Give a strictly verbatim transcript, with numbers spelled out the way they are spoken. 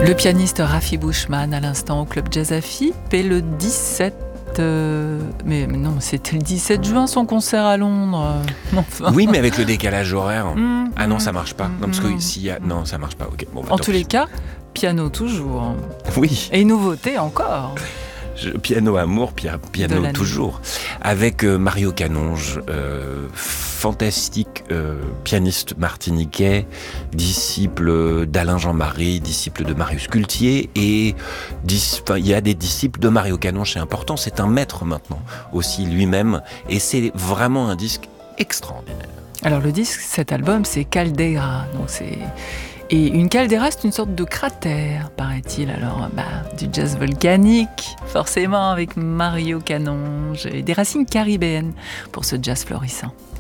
Le pianiste Rafi Bushman à l'instant au Club Jazz Afip et le dix-sept euh, mais, mais non, c'était le dix-sept juin son concert à Londres. Enfin. Oui, mais avec le décalage horaire. Mmh, ah non, ça marche pas. Mmh, non, parce que s'il y a... non, ça marche pas. Ok. Bon, bah, en tant tous pis. les cas, piano toujours. Oui. Et nouveauté encore. Je, piano amour, pia, piano toujours. Avec euh, Mario Canonge, euh, fantastique euh, pianiste martiniquais, disciple d'Alain Jean-Marie, disciple de Marius Cultier, et il y a des disciples de Mario Canonge, c'est important, c'est un maître maintenant aussi lui-même, et c'est vraiment un disque extraordinaire. Alors le disque, cet album, c'est Caldera, donc c'est... Et une caldeira, c'est une sorte de cratère, paraît-il. Alors, bah, du jazz volcanique, forcément, avec Mario Canonge, et des racines caribéennes pour ce jazz florissant.